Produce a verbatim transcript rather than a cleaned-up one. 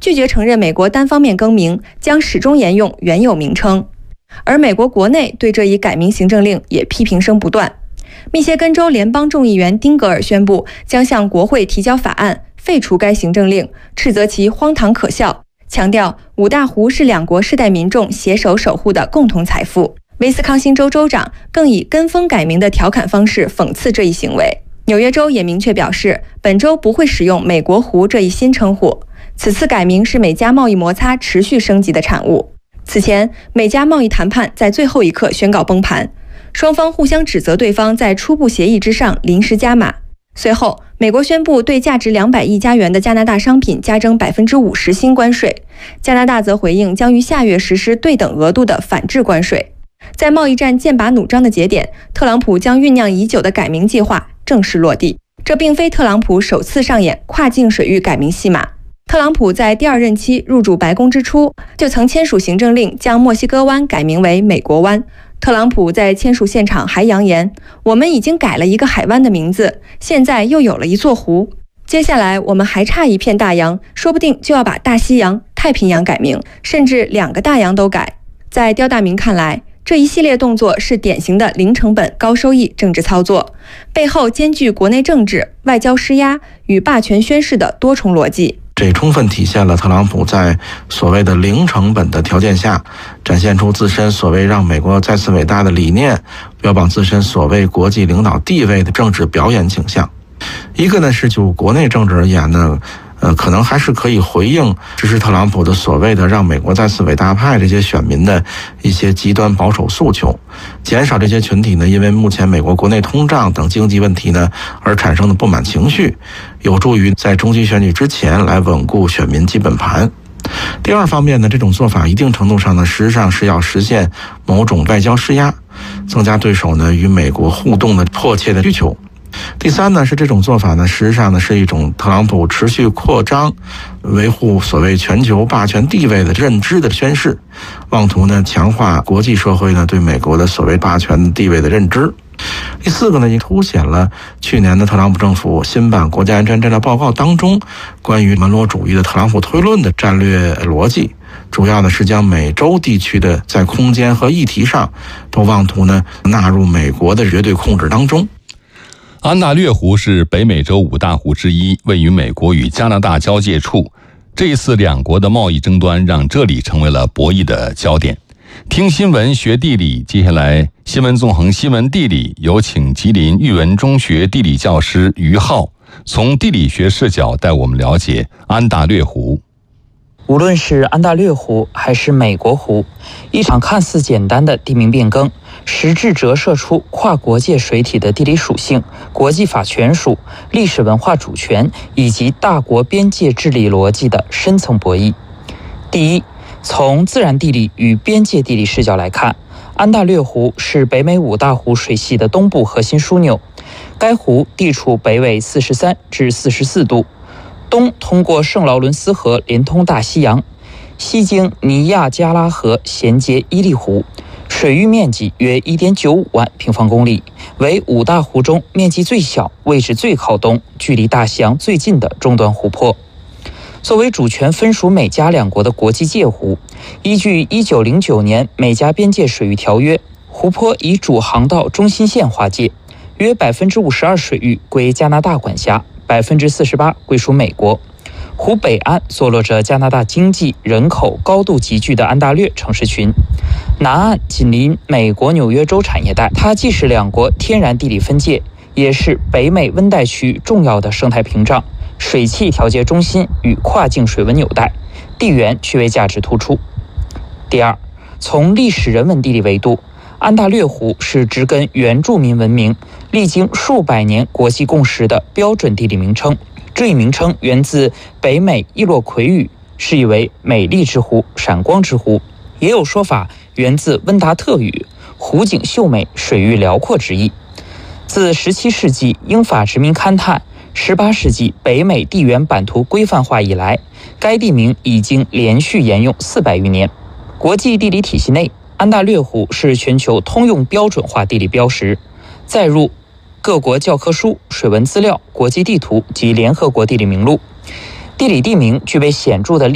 拒绝承认美国单方面更名，将始终沿用原有名称。而美国国内对这一改名行政令也批评声不断。密歇根州联邦众议员丁格尔宣布将向国会提交法案，废除该行政令，斥责其荒唐可笑，强调五大湖是两国世代民众携手守护的共同财富。威斯康星州州长更以跟风改名的调侃方式讽刺这一行为。纽约州也明确表示，本州不会使用美国湖这一新称呼。此次改名是美加贸易摩擦持续升级的产物。此前，美加贸易谈判在最后一刻宣告崩盘，双方互相指责对方在初步协议之上临时加码。随后，美国宣布对价值两百亿加元的加拿大商品加征百分之五十新关税，加拿大则回应将于下月实施对等额度的反制关税。在贸易战剑拔弩张的节点，特朗普将酝酿已久的改名计划正式落地。这并非特朗普首次上演跨境水域改名戏码。特朗普在第二任期入主白宫之初，就曾签署行政令将墨西哥湾改名为美国湾。特朗普在签署现场还扬言，我们已经改了一个海湾的名字，现在又有了一座湖，接下来我们还差一片大洋，说不定就要把大西洋、太平洋改名，甚至两个大洋都改。在刁大明看来，这一系列动作是典型的零成本高收益政治操作，背后兼具国内政治、外交施压与霸权宣示的多重逻辑。 这充分体现了特朗普在所谓的零成本的条件下，展现出自身所谓让美国再次伟大的理念，标榜自身所谓国际领导地位的政治表演倾向。一个呢是就国内政治而言呢，呃，可能还是可以回应支持特朗普的所谓的让美国再次伟大派这些选民的一些极端保守诉求，减少这些群体呢因为目前美国国内通胀等经济问题呢而产生的不满情绪，有助于在中期选举之前来稳固选民基本盘。第二方面呢，这种做法一定程度上呢，实际上是要实现某种外交施压，增加对手呢与美国互动的迫切的需求。第三呢，是这种做法呢，实际上呢是一种特朗普持续扩张、维护所谓全球霸权地位的认知的宣示，妄图呢强化国际社会呢对美国的所谓霸权地位的认知。第四个呢，也凸显了去年的特朗普政府新版国家安全战略报告当中关于门罗主义的特朗普推论的战略逻辑，主要呢是将美洲地区的在空间和议题上都妄图呢纳入美国的绝对控制当中。 安大略湖是北美洲五大湖之一，位于美国与加拿大交界处。这一次两国的贸易争端让这里成为了博弈的焦点。听新闻学地理，接下来新闻纵横新闻地理，有请吉林育文中学地理教师于浩从地理学视角带我们了解安大略湖。 无论是安大略湖还是美国湖，一场看似简单的地名变更，实质折射出跨国界水体的地理属性、国际法权属、历史文化主权以及大国边界治理逻辑的深层博弈。第一，从自然地理与边界地理视角来看，安大略湖是北美五大湖水系的东部核心枢纽。该湖地处北纬四十三至四十四度，东通过圣劳伦斯河连通大西洋，西经尼亚加拉河衔接伊利湖，水域面积约 一点九五万平方公里，为五大湖中面积最小、位置最靠东、距离大西洋最近的终端湖泊。作为主权分属美加两国的国际界湖，依据一九零九年美加边界水域条约，湖泊以主航道中心线划界，约 百分之五十二 水域归加拿大管辖， 百分之四十八 归属美国。湖北岸坐落着加拿大经济、人口高度集聚的安大略城市群，南岸紧邻美国纽约州产业带，它既是两国天然地理分界，也是北美温带区重要的生态屏障、水汽调节中心与跨境水文纽带，地缘趣味价值突出。第二，从历史人文地理维度，安大略湖是植根原住民文明、历经数百年国际共识的标准地理名称。这一名称源自北美易洛魁语，释义为美丽之湖、闪光之湖。也有说法源自温达特语，湖景秀美、水域辽阔之意。自十七世纪英法殖民勘探，十八世纪北美地缘版图规范化以来，该地名已经连续沿用四百余年。国际地理体系内，安大略湖是全球通用标准化地理标识，载入各国教科书、水文资料、国际地图及联合国地理名录。地理地名具备显著的